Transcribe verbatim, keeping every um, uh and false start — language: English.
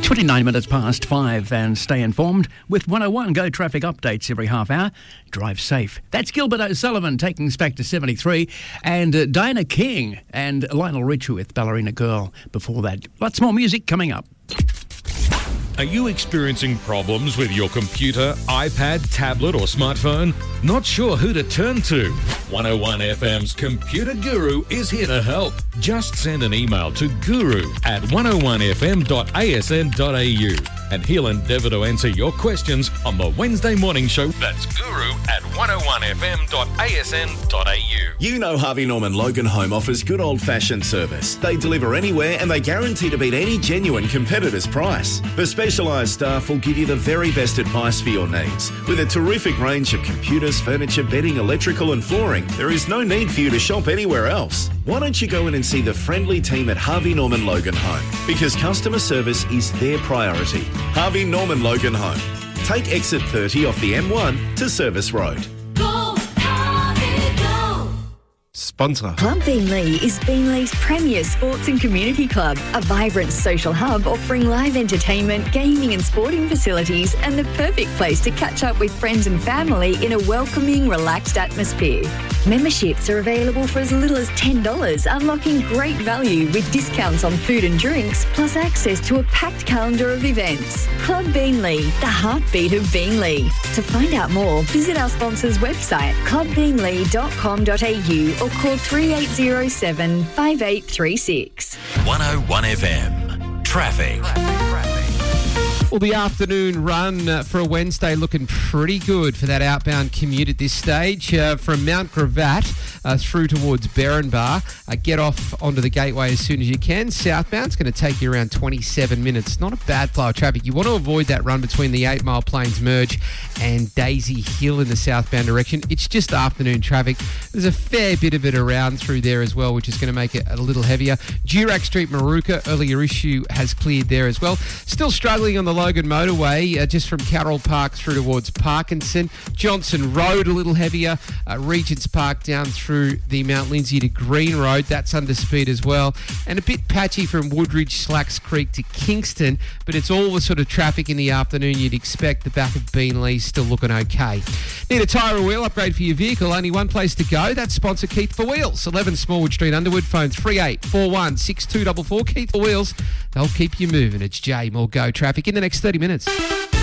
twenty-nine minutes past five, and stay informed with one oh one Go traffic updates every half hour. Drive safe. That's Gilbert O'Sullivan taking us back to seventy-three, and uh, Diana King and Lionel Richie with Ballerina Girl before that. Lots more music coming up. Are you experiencing problems with your computer, iPad, tablet or smartphone? Not sure who to turn to? one oh one F M's Computer Guru is here to help. Just send an email to guru at one oh one f m dot a s n dot a u and he'll endeavour to answer your questions on the Wednesday morning show. That's guru at one oh one f m dot a s n dot a u. You know Harvey Norman Logan Home offers good old-fashioned service. They deliver anywhere and they guarantee to beat any genuine competitor's price. The specialised staff will give you the very best advice for your needs. With a terrific range of computers, furniture, bedding, electrical and flooring, there is no need for you to shop anywhere else. Why don't you go in and see the friendly team at Harvey Norman Logan Home? Because customer service is their priority. Harvey Norman Logan Home. Take exit thirty off the M one to Service Road. Go, Harvey, go! Sponsor. Club Beanley is Beanley's premier sports and community club, a vibrant social hub offering live entertainment, gaming and sporting facilities, and the perfect place to catch up with friends and family in a welcoming, relaxed atmosphere. Memberships are available for as little as ten dollars, unlocking great value with discounts on food and drinks, plus access to a packed calendar of events. Club Beanley, the heartbeat of Beanley. To find out more, visit our sponsor's website, club beanley dot com dot a u or call three eight zero seven, five eight three six. one oh one F M. Traffic. Well, the afternoon run uh, for a Wednesday looking pretty good for that outbound commute at this stage. Uh, from Mount Gravatt uh, through towards Berrinbar. Uh, get off onto the gateway as soon as you can. Southbound, it's going to take you around twenty-seven minutes. Not a bad flow of traffic. You want to avoid that run between the eight Mile Plains Merge and Daisy Hill in the southbound direction. It's just afternoon traffic. There's a fair bit of it around through there as well, which is going to make it a little heavier. Durack Street, Maruka, earlier issue has cleared there as well. Still struggling on the Logan motorway, uh, just from Carroll Park through towards Parkinson. Johnson Road a little heavier. Uh, Regents Park down through the Mount Lindsay to Green Road. That's under speed as well. And a bit patchy from Woodridge, Slacks Creek to Kingston. But it's all the sort of traffic in the afternoon you'd expect. The back of Beanley's still looking okay. Need a tyre or wheel upgrade for your vehicle? Only one place to go. That's sponsor Keith for Wheels. eleven Smallwood Street, Underwood. Phone three eight four one, six two four four. Keith for Wheels. They'll keep you moving. It's Jay. More Go traffic in the next thirty minutes.